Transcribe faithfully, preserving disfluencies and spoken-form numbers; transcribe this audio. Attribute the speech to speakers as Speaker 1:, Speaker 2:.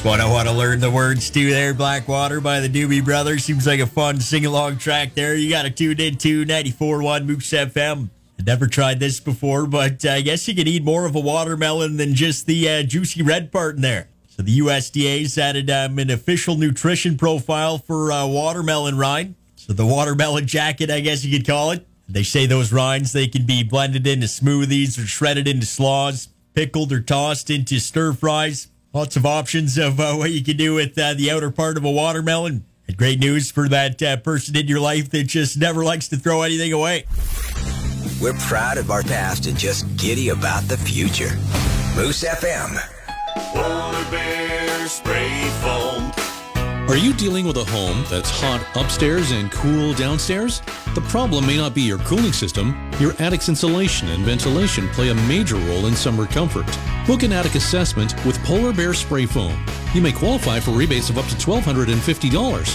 Speaker 1: What I want to learn the words to there, Blackwater by the Doobie Brothers. Seems like a fun sing-along track there. You got to tune in to ninety-four point one Moose F M. I've never tried this before, but I guess you can eat more of a watermelon than just the uh, juicy red part in there. So the U S D A's added um, an official nutrition profile for uh, watermelon rind. So the watermelon jacket, I guess you could call it. They say those rinds, they can be blended into smoothies or shredded into slaws, pickled or tossed into stir fries. Lots of options of uh, what you can do with uh, the outer part of a watermelon. And great news for that uh, person in your life that just never likes to throw anything away.
Speaker 2: We're proud of our past and just giddy about the future. Moose F M.
Speaker 3: Polar Bear Spray Foam.
Speaker 4: Are you dealing with a home that's hot upstairs and cool downstairs? The problem may not be your cooling system. Your attic's insulation and ventilation play a major role in summer comfort. Book an attic assessment with Polar Bear Spray Foam. You may qualify for rebates of up to one thousand two hundred fifty dollars.